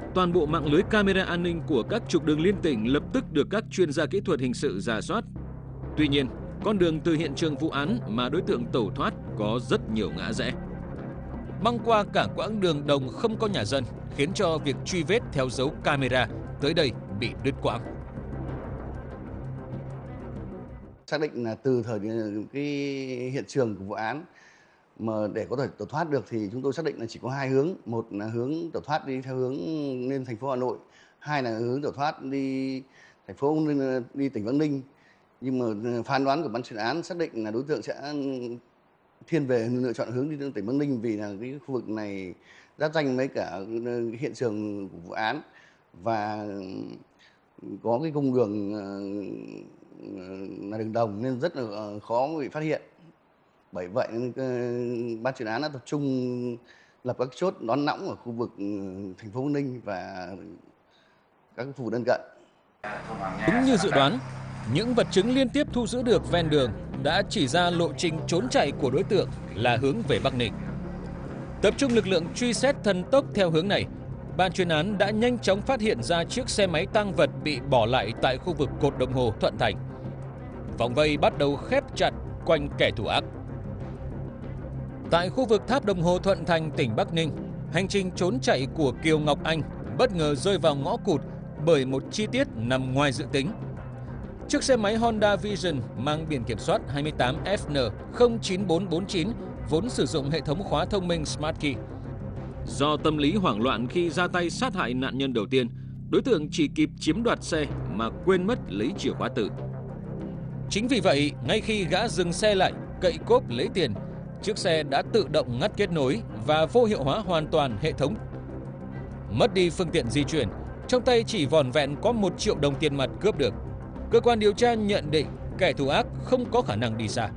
Toàn bộ mạng lưới camera an ninh của các trục đường liên tỉnh lập tức được các chuyên gia kỹ thuật hình sự rà soát. Tuy nhiên, con đường từ hiện trường vụ án mà đối tượng tẩu thoát có rất nhiều ngã rẽ. Băng qua cả quãng đường đồng không có nhà dân, khiến cho việc truy vết theo dấu camera tới đây bị đứt quãng. Xác định là từ thời cái hiện trường của vụ án mà để có thể tẩu thoát được thì chúng tôi xác định là chỉ có hai hướng. Một là hướng tẩu thoát đi theo hướng lên thành phố Hà Nội, hai là hướng tẩu thoát đi đi tỉnh Bắc Ninh. Nhưng mà phán đoán của ban chuyên án xác định là đối tượng sẽ thiên về lựa chọn hướng đi tỉnh Bắc Ninh vì là cái khu vực này giáp ranh với cả hiện trường của vụ án và có cái cung đường là đường đồng nên rất là khó bị phát hiện. Bởi vậy nên ban chuyên án đã tập trung lập các chốt đón lõng ở khu vực thành phố Bắc Ninh và các khu vực lân cận. Đúng như dự đoán, những vật chứng liên tiếp thu giữ được ven đường đã chỉ ra lộ trình trốn chạy của đối tượng là hướng về Bắc Ninh. Tập trung lực lượng truy xét thần tốc theo hướng này, ban chuyên án đã nhanh chóng phát hiện ra chiếc xe máy tang vật bị bỏ lại tại khu vực cột đồng hồ Thuận Thành. Vòng vây bắt đầu khép chặt quanh kẻ thủ ác. Tại khu vực tháp đồng hồ Thuận Thành, tỉnh Bắc Ninh, hành trình trốn chạy của Kiều Ngọc Anh bất ngờ rơi vào ngõ cụt bởi một chi tiết nằm ngoài dự tính. Chiếc xe máy Honda Vision mang biển kiểm soát 28FN09449 vốn sử dụng hệ thống khóa thông minh Smart Key. Do tâm lý hoảng loạn khi ra tay sát hại nạn nhân đầu tiên, đối tượng chỉ kịp chiếm đoạt xe mà quên mất lấy chìa khóa tự. Chính vì vậy, ngay khi gã dừng xe lại, cậy cốp lấy tiền, chiếc xe đã tự động ngắt kết nối và vô hiệu hóa hoàn toàn hệ thống. Mất đi phương tiện di chuyển, trong tay chỉ vỏn vẹn có 1 triệu đồng tiền mặt cướp được. Cơ quan điều tra nhận định kẻ thủ ác không có khả năng đi xa.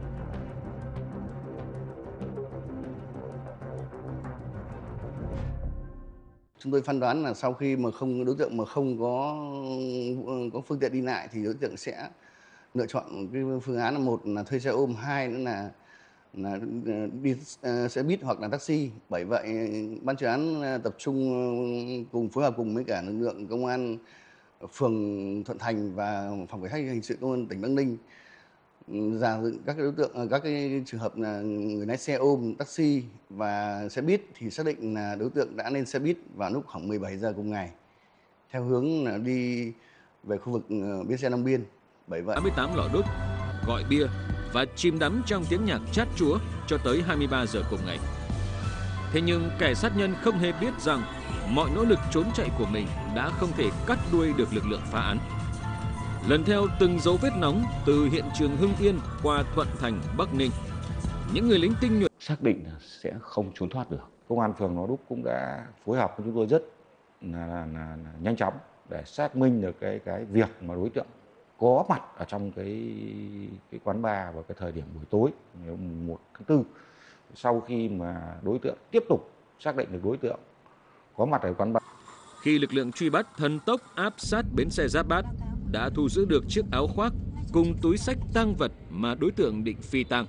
Chúng tôi phán đoán là sau khi mà đối tượng mà không có phương tiện đi lại thì đối tượng sẽ lựa chọn cái phương án là một là thuê xe ôm, hai nữa là đi xe buýt hoặc là taxi. Bởi vậy ban chuyên án tập trung phối hợp cùng với cả lực lượng công an phường Thuận Thành và phòng cảnh sát hình sự công an tỉnh Bắc Ninh ra các đối tượng, các cái trường hợp là người lái xe ôm, taxi và xe buýt thì xác định là đối tượng đã lên xe buýt vào lúc khoảng 17 giờ cùng ngày theo hướng là đi về khu vực bến xe Long Biên. Bởi vậy 88 lọ đốt, gọi bia và chìm đắm trong tiếng nhạc chát chúa cho tới 23 giờ cùng ngày. Thế nhưng kẻ sát nhân không hề biết rằng mọi nỗ lực trốn chạy của mình đã không thể cắt đuôi được lực lượng phá án. Lần theo từng dấu vết nóng từ hiện trường Hưng Yên qua Thuận Thành, Bắc Ninh, những người lính tinh nhuệ xác định là sẽ không trốn thoát được. Công an phường Lò Đúc cũng đã phối hợp với chúng tôi rất là nhanh chóng để xác minh được cái việc mà đối tượng có mặt ở trong cái quán bar vào cái thời điểm buổi tối ngày 1 tháng 4. Sau khi mà đối tượng tiếp tục xác định được đối tượng có mặt ở quán bar. Khi lực lượng truy bắt thần tốc áp sát bến xe Giáp Bát, đã thu giữ được chiếc áo khoác cùng túi xách tang vật mà đối tượng định phi tang.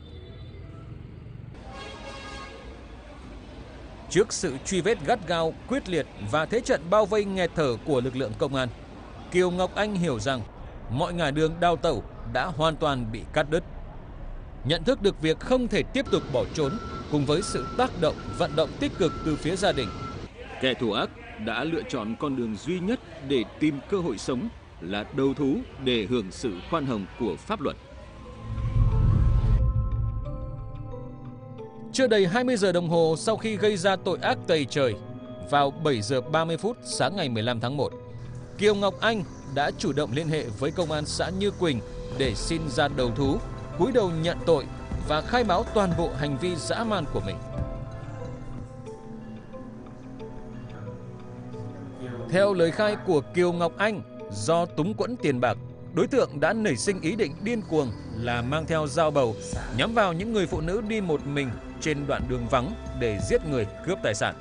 Trước sự truy vết gắt gao, quyết liệt và thế trận bao vây nghẹt thở của lực lượng công an, Kiều Ngọc Anh hiểu rằng mọi ngả đường đào tẩu đã hoàn toàn bị cắt đứt. Nhận thức được việc không thể tiếp tục bỏ trốn cùng với sự tác động, vận động tích cực từ phía gia đình, kẻ thủ ác đã lựa chọn con đường duy nhất để tìm cơ hội sống là đầu thú để hưởng sự khoan hồng của pháp luật. Chưa đầy 20 giờ đồng hồ sau khi gây ra tội ác tày trời, vào 7 giờ 30 phút sáng ngày 15 tháng 1, Kiều Ngọc Anh đã chủ động liên hệ với công an xã Như Quỳnh để xin ra đầu thú, cúi đầu nhận tội và khai báo toàn bộ hành vi dã man của mình. Theo lời khai của Kiều Ngọc Anh, do túng quẫn tiền bạc, đối tượng đã nảy sinh ý định điên cuồng là mang theo dao bầu nhắm vào những người phụ nữ đi một mình trên đoạn đường vắng để giết người cướp tài sản.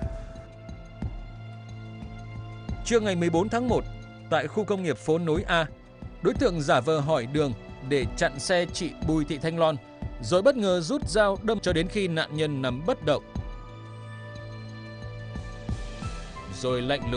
Trưa ngày 14 tháng 1, tại khu công nghiệp phố Nối A, đối tượng giả vờ hỏi đường để chặn xe chị Bùi Thị Thanh Loan, rồi bất ngờ rút dao đâm cho đến khi nạn nhân nằm bất động. Rồi lạnh lùng